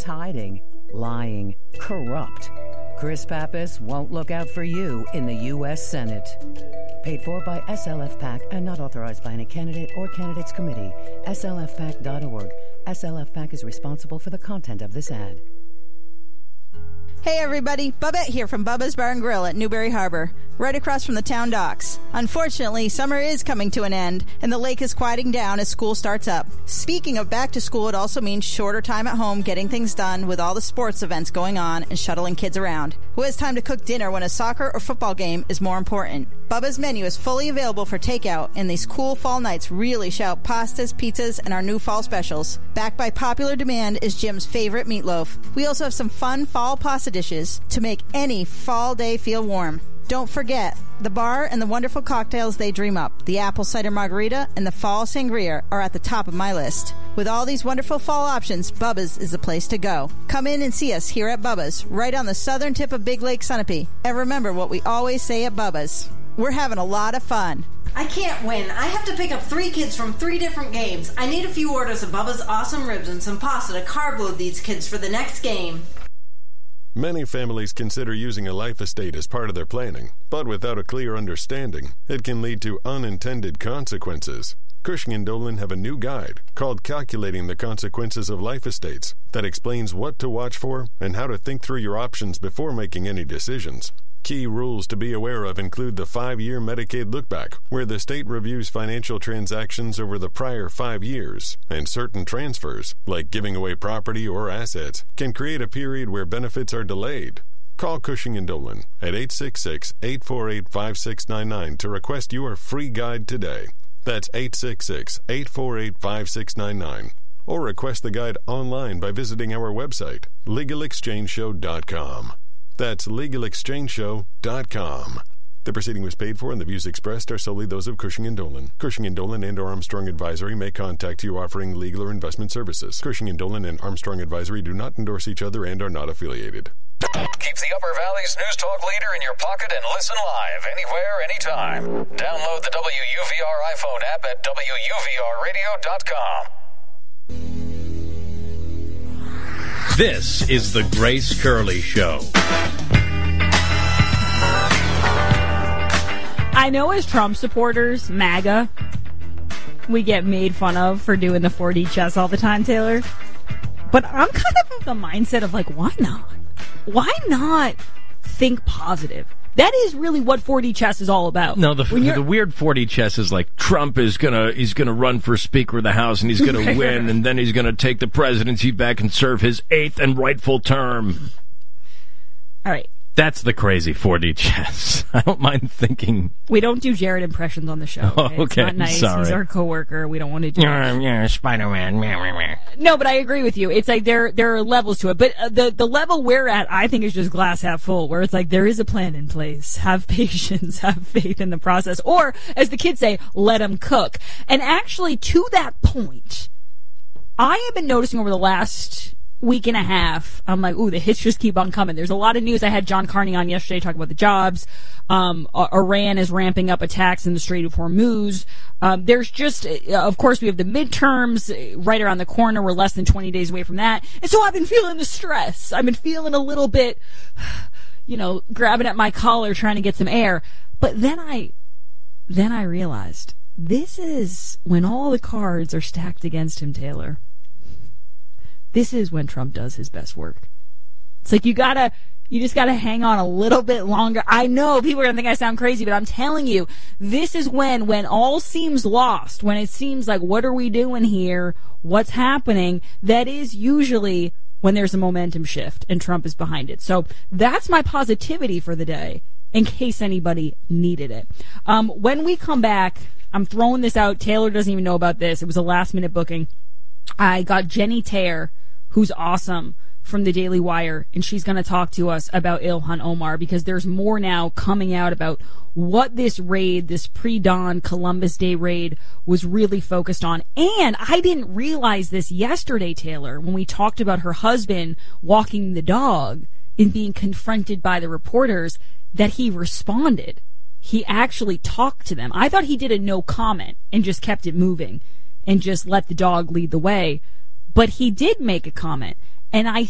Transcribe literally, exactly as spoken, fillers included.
hiding, lying, corrupt. Chris Pappas won't look out for you in the U S Senate. Paid for by S L F PAC and not authorized by any candidate or candidates committee. S L F PAC dot org. S L F PAC is responsible for the content of this ad. Hey everybody, Bubette here from Bubba's Bar and Grill at Newberry Harbor, right across from the town docks. Unfortunately, summer is coming to an end, and the lake is quieting down as school starts up. Speaking of back to school, it also means shorter time at home getting things done with all the sports events going on and shuttling kids around. Who has time to cook dinner when a soccer or football game is more important? Bubba's menu is fully available for takeout, and these cool fall nights really shout pastas, pizzas, and our new fall specials. Backed by popular demand is Jim's favorite meatloaf. We also have some fun fall pasta dishes to make any fall day feel warm. Don't forget, the bar and the wonderful cocktails they dream up, the apple cider margarita and the fall sangria, are at the top of my list. With all these wonderful fall options, Bubba's is the place to go. Come in and see us here at Bubba's, right on the southern tip of Big Lake Sunapee. And remember what we always say at Bubba's: we're having a lot of fun. I can't win. I have to pick up three kids from three different games. I need a few orders of Bubba's awesome ribs and some pasta to carb load these kids for the next game. Many families consider using a life estate as part of their planning, but without a clear understanding, it can lead to unintended consequences. Cushing and Dolan have a new guide called Calculating the Consequences of Life Estates that explains what to watch for and how to think through your options before making any decisions. Key rules to be aware of include the five-year Medicaid lookback, where the state reviews financial transactions over the prior five years, and certain transfers, like giving away property or assets, can create a period where benefits are delayed. Call Cushing and Dolan at eight six six, eight four eight, five six nine nine to request your free guide today. That's eight six six, eight four eight, five six nine nine. Or request the guide online by visiting our website, legal exchange show dot com. That's legal exchange show dot com. The proceeding was paid for and the views expressed are solely those of Cushing and Dolan. Cushing and Dolan and or Armstrong Advisory may contact you offering legal or investment services. Cushing and Dolan and Armstrong Advisory do not endorse each other and are not affiliated. Keep the Upper Valley's News Talk leader in your pocket and listen live anywhere, anytime. Download the W U V R iPhone app at W U V R radio dot com. This is the Grace Curley Show. I know as Trump supporters, MAGA, we get made fun of for doing the four D chess all the time, Taylor. But I'm kind of of the mindset of like, why not? Why not think positive? That is really what four D chess is all about. No, the the weird four D chess is like Trump is gonna he's gonna run for Speaker of the House and he's gonna right, win right. and then he's gonna take the presidency back and serve his eighth and rightful term. All right. That's the crazy four D chess. I don't mind thinking. We don't do Jared impressions on the show. Oh, okay, it's okay, not nice. sorry. He's our coworker. We don't want to do yeah, it. Yeah, Spider-Man. No, but I agree with you. It's like there there are levels to it. But uh, the the level we're at, I think, is just glass half full, where it's like there is a plan in place. Have patience. Have faith in the process. Or, as the kids say, let them cook. And actually, to that point, I have been noticing over the last week and a half, I'm like, ooh, the hits just keep on coming. There's a lot of news. I had John Carney on yesterday talking about the jobs. Um, Iran is ramping up attacks in the Strait of Hormuz. Um, there's just, uh, of course, we have the midterms right around the corner. We're less than twenty days away from that. And so I've been feeling the stress. I've been feeling a little bit, you know, grabbing at my collar, trying to get some air. But then I, then I realized this is when all the cards are stacked against him, Taylor. This is when Trump does his best work. It's like you gotta, you just gotta hang on a little bit longer. I know people are gonna think I sound crazy, but I'm telling you, this is when, when all seems lost, when it seems like, what are we doing here? What's happening? That is usually when there's a momentum shift and Trump is behind it. So that's my positivity for the day, in case anybody needed it. Um, when we come back, I'm throwing this out. Taylor doesn't even know about this. It was a last minute booking. I got Jenny Taylor, who's awesome, from the Daily Wire, and she's going to talk to us about Ilhan Omar, because there's more now coming out about what this raid, this pre-dawn Columbus Day raid, was really focused on. And I didn't realize this yesterday, Taylor, when we talked about her husband walking the dog and being confronted by the reporters, that he responded. He actually talked to them. I thought he did a no comment and just kept it moving and just let the dog lead the way. But he did make a comment. And I